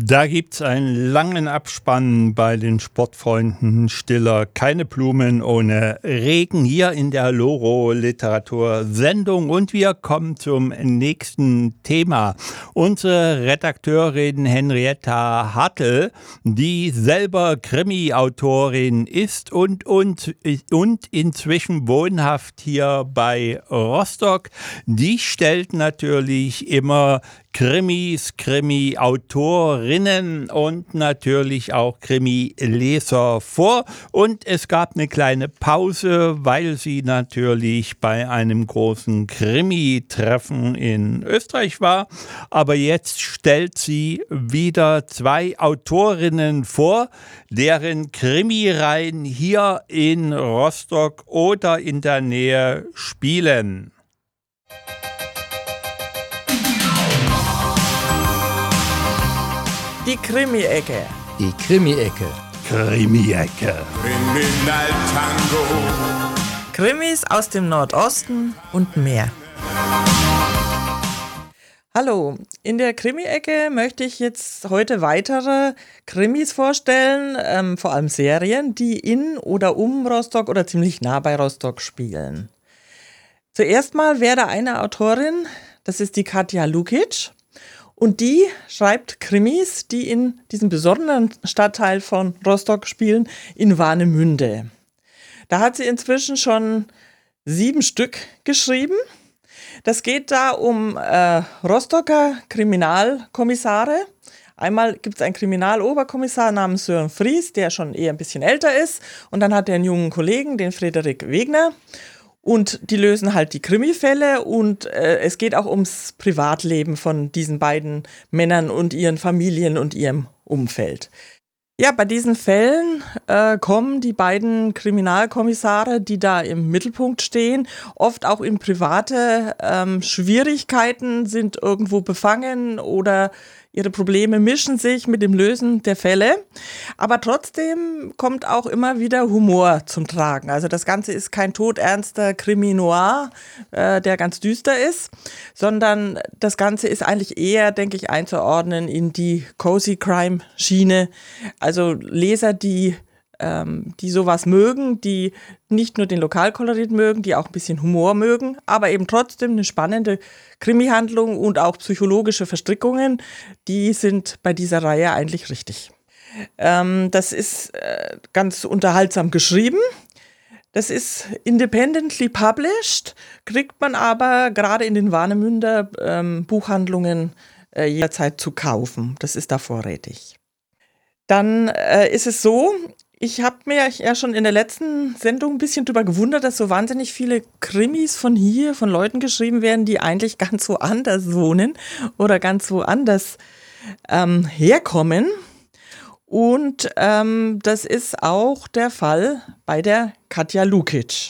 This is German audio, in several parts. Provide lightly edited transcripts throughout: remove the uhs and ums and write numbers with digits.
Da gibt's einen langen Abspann bei den Sportfreunden Stiller. Keine Blumen ohne Regen hier in der Loro-Literatur-Sendung. Und wir kommen zum nächsten Thema. Unsere Redakteurin Henrietta Hartl, die selber Krimi-Autorin ist und inzwischen wohnhaft hier bei Rostock, die stellt natürlich immer Krimis, Krimi-Autorinnen und natürlich auch Krimi-Leser vor. Und es gab eine kleine Pause, weil sie natürlich bei einem großen Krimi-Treffen in Österreich war. Aber jetzt stellt sie wieder zwei Autorinnen vor, deren Krimireihen hier in Rostock oder in der Nähe spielen. Die Krimi-Ecke. Die Krimi-Ecke. Krimi-Ecke. Kriminaltango. Krimis aus dem Nordosten und mehr. Hallo, in der Krimi-Ecke möchte ich jetzt heute weitere Krimis vorstellen, vor allem Serien, die in oder um Rostock oder ziemlich nah bei Rostock spielen. Zuerst mal wäre da eine Autorin, das ist die Katja Lukic. Und die schreibt Krimis, die in diesem besonderen Stadtteil von Rostock spielen, in Warnemünde. Da hat sie inzwischen schon 7 Stück geschrieben. Das geht da um Rostocker Kriminalkommissare. Einmal gibt es einen Kriminaloberkommissar namens Sören Fries, der schon eher ein bisschen älter ist. Und dann hat er einen jungen Kollegen, den Frederik Wegner. Und die lösen halt die Krimifälle und es geht auch ums Privatleben von diesen beiden Männern und ihren Familien und ihrem Umfeld. Ja, bei diesen Fällen kommen die beiden Kriminalkommissare, die da im Mittelpunkt stehen, oft auch in private Schwierigkeiten, sind irgendwo befangen oder ihre Probleme mischen sich mit dem Lösen der Fälle. Aber trotzdem kommt auch immer wieder Humor zum Tragen. Also das Ganze ist kein todernster Krimi noir, der ganz düster ist, sondern das Ganze ist eigentlich eher, denke ich, einzuordnen in die Cozy Crime Schiene. Also Leser, die sowas mögen, die nicht nur den Lokalkolorit mögen, die auch ein bisschen Humor mögen, aber eben trotzdem eine spannende Krimi-Handlung und auch psychologische Verstrickungen, die sind bei dieser Reihe eigentlich richtig. Das ist ganz unterhaltsam geschrieben. Das ist independently published, kriegt man aber gerade in den Warnemünder Buchhandlungen jederzeit zu kaufen. Das ist da vorrätig. Dann ist es so, ich habe mir ja schon in der letzten Sendung ein bisschen drüber gewundert, dass so wahnsinnig viele Krimis von hier, von Leuten geschrieben werden, die eigentlich ganz woanders wohnen oder ganz woanders herkommen. Und das ist auch der Fall bei der Katja Lukic.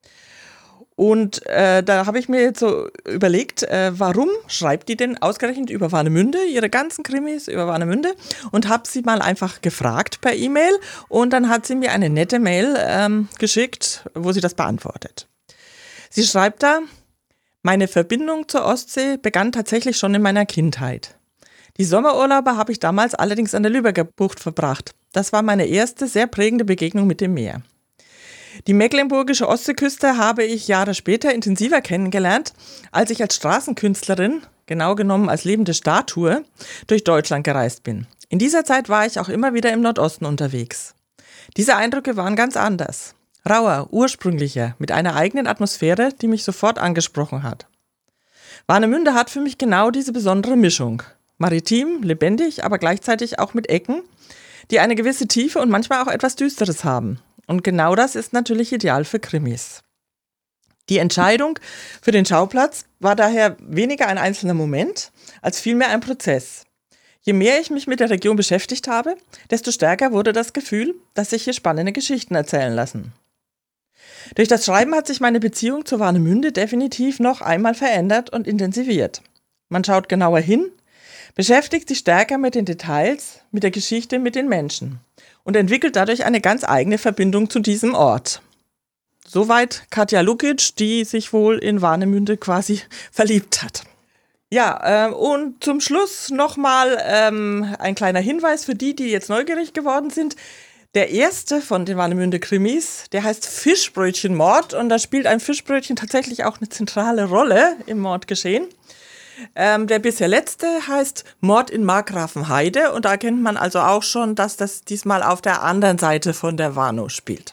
Und da habe ich mir jetzt so überlegt, warum schreibt die denn ausgerechnet über Warnemünde, ihre ganzen Krimis über Warnemünde, und habe sie mal einfach gefragt per E-Mail und dann hat sie mir eine nette Mail geschickt, wo sie das beantwortet. Sie schreibt da: Meine Verbindung zur Ostsee begann tatsächlich schon in meiner Kindheit. Die Sommerurlaube habe ich damals allerdings an der Lübecker Bucht verbracht. Das war meine erste sehr prägende Begegnung mit dem Meer. Die mecklenburgische Ostseeküste habe ich Jahre später intensiver kennengelernt, als ich als Straßenkünstlerin, genau genommen als lebende Statue, durch Deutschland gereist bin. In dieser Zeit war ich auch immer wieder im Nordosten unterwegs. Diese Eindrücke waren ganz anders. Rauer, ursprünglicher, mit einer eigenen Atmosphäre, die mich sofort angesprochen hat. Warnemünde hat für mich genau diese besondere Mischung. Maritim, lebendig, aber gleichzeitig auch mit Ecken, die eine gewisse Tiefe und manchmal auch etwas Düsteres haben. Und genau das ist natürlich ideal für Krimis. Die Entscheidung für den Schauplatz war daher weniger ein einzelner Moment, als vielmehr ein Prozess. Je mehr ich mich mit der Region beschäftigt habe, desto stärker wurde das Gefühl, dass sich hier spannende Geschichten erzählen lassen. Durch das Schreiben hat sich meine Beziehung zu Warnemünde definitiv noch einmal verändert und intensiviert. Man schaut genauer hin, beschäftigt sich stärker mit den Details, mit der Geschichte, mit den Menschen und entwickelt dadurch eine ganz eigene Verbindung zu diesem Ort. Soweit Katja Lukic, die sich wohl in Warnemünde quasi verliebt hat. Ja, und zum Schluss nochmal ein kleiner Hinweis für die jetzt neugierig geworden sind. Der erste von den Warnemünde-Krimis, der heißt Fischbrötchenmord und da spielt ein Fischbrötchen tatsächlich auch eine zentrale Rolle im Mordgeschehen. Der bisher letzte heißt Mord in Markgrafenheide und da erkennt man also auch schon, dass das diesmal auf der anderen Seite von der Warnow spielt.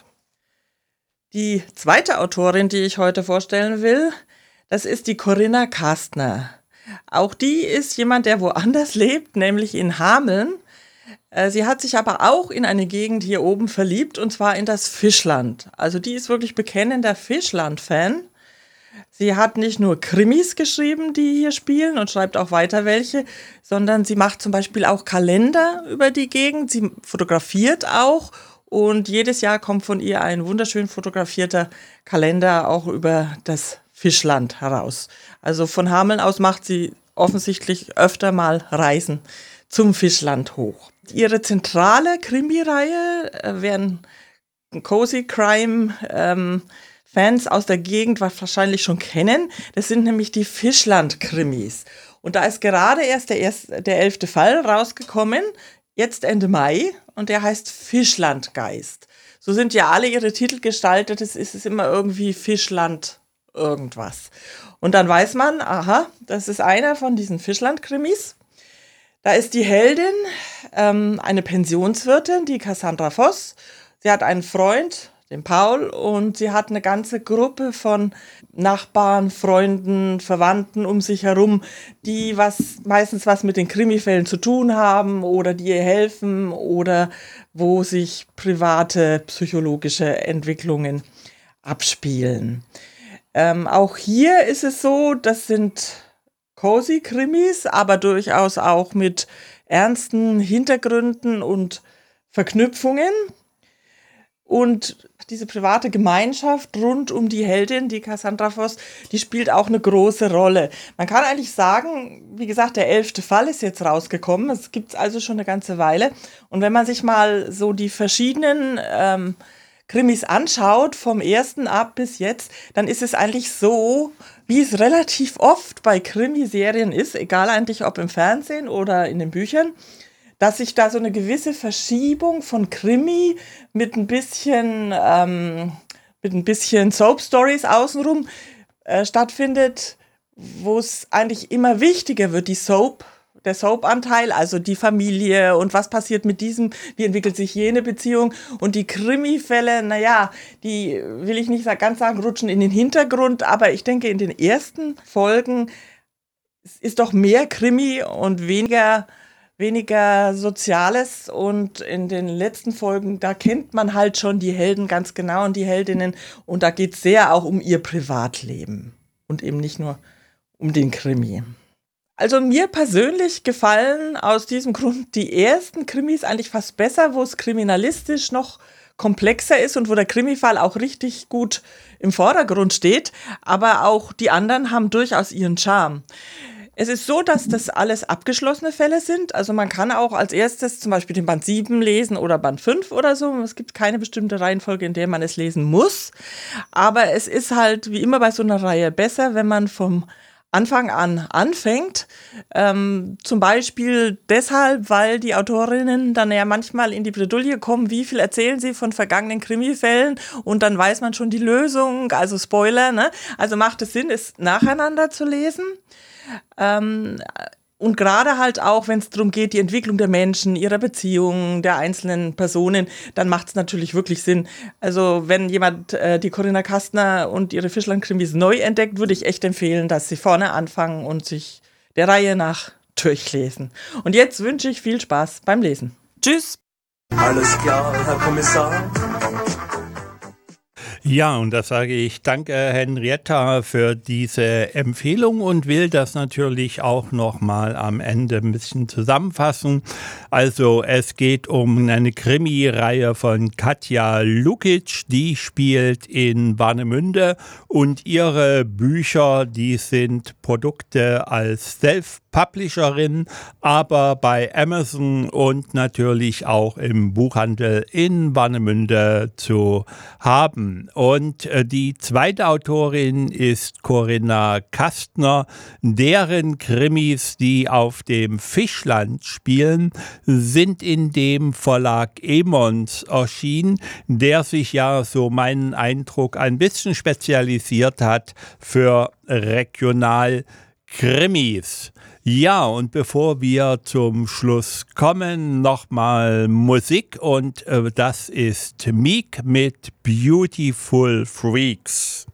Die zweite Autorin, die ich heute vorstellen will, das ist die Corinna Kastner. Auch die ist jemand, der woanders lebt, nämlich in Hameln. Sie hat sich aber auch in eine Gegend hier oben verliebt, und zwar in das Fischland. Also die ist wirklich bekennender Fischland-Fan. Sie hat nicht nur Krimis geschrieben, die hier spielen und schreibt auch weiter welche, sondern sie macht zum Beispiel auch Kalender über die Gegend. Sie fotografiert auch und jedes Jahr kommt von ihr ein wunderschön fotografierter Kalender auch über das Fischland heraus. Also von Hameln aus macht sie offensichtlich öfter mal Reisen zum Fischland hoch. Ihre zentrale Krimireihe werden Cozy Crime Fans aus der Gegend wahrscheinlich schon kennen. Das sind nämlich die Fischland-Krimis. Und da ist gerade erst der 11. Fall rausgekommen, jetzt Ende Mai, und der heißt Fischlandgeist. So sind ja alle ihre Titel gestaltet, es ist immer irgendwie Fischland irgendwas. Und dann weiß man, aha, das ist einer von diesen Fischland-Krimis. Da ist die Heldin eine Pensionswirtin, die Cassandra Voss. Sie hat einen Freund, den Paul, und sie hat eine ganze Gruppe von Nachbarn, Freunden, Verwandten um sich herum, die meistens was mit den Krimifällen zu tun haben oder die ihr helfen oder wo sich private psychologische Entwicklungen abspielen. Auch hier ist es so, das sind cozy Krimis, aber durchaus auch mit ernsten Hintergründen und Verknüpfungen. Und diese private Gemeinschaft rund um die Heldin, die Cassandra Voss, die spielt auch eine große Rolle. Man kann eigentlich sagen, wie gesagt, der 11. Fall ist jetzt rausgekommen. Es gibt es also schon eine ganze Weile. Und wenn man sich mal so die verschiedenen Krimis anschaut, vom ersten ab bis jetzt, dann ist es eigentlich so, wie es relativ oft bei Krimiserien ist, egal eigentlich ob im Fernsehen oder in den Büchern, dass sich da so eine gewisse Verschiebung von Krimi mit ein bisschen Soap-Stories außenrum stattfindet, wo es eigentlich immer wichtiger wird, der Soap-Anteil, also die Familie und was passiert mit diesem, wie entwickelt sich jene Beziehung, und die Krimi-Fälle, naja, die will ich nicht ganz sagen, rutschen in den Hintergrund, aber ich denke, in den ersten Folgen ist doch mehr Krimi und weniger Soziales, und in den letzten Folgen, da kennt man halt schon die Helden ganz genau und die Heldinnen, und da geht es sehr auch um ihr Privatleben und eben nicht nur um den Krimi. Also mir persönlich gefallen aus diesem Grund die ersten Krimis eigentlich fast besser, wo es kriminalistisch noch komplexer ist und wo der Krimifall auch richtig gut im Vordergrund steht, aber auch die anderen haben durchaus ihren Charme. Es ist so, dass das alles abgeschlossene Fälle sind. Also man kann auch als erstes zum Beispiel den Band 7 lesen oder Band 5 oder so. Es gibt keine bestimmte Reihenfolge, in der man es lesen muss. Aber es ist halt wie immer bei so einer Reihe besser, wenn man vom Anfang an anfängt. Zum Beispiel deshalb, weil die Autorinnen dann ja manchmal in die Bredouille kommen, wie viel erzählen sie von vergangenen Krimifällen, und dann weiß man schon die Lösung, also Spoiler, ne? Also macht es Sinn, es nacheinander zu lesen. Und gerade halt auch, wenn es darum geht, die Entwicklung der Menschen, ihrer Beziehungen, der einzelnen Personen, dann macht es natürlich wirklich Sinn. Also wenn jemand die Corinna Kastner und ihre Fischland-Krimis neu entdeckt, würde ich echt empfehlen, dass sie vorne anfangen und sich der Reihe nach durchlesen. Und jetzt wünsche ich viel Spaß beim Lesen. Tschüss! Alles klar, Herr Kommissar. Ja, und da sage ich danke Henrietta für diese Empfehlung und will das natürlich auch nochmal am Ende ein bisschen zusammenfassen. Also es geht um eine Krimi-Reihe von Katja Lukic, die spielt in Warnemünde, und ihre Bücher, die sind Produkte als Publisherin, aber bei Amazon und natürlich auch im Buchhandel in Warnemünde zu haben. Und die zweite Autorin ist Corinna Kastner. Deren Krimis, die auf dem Fischland spielen, sind in dem Verlag Emons erschienen, der sich ja, so meinen Eindruck, ein bisschen spezialisiert hat für Regionalkrimis. Ja, und bevor wir zum Schluss kommen, nochmal Musik und das ist Meek mit Beautiful Freaks.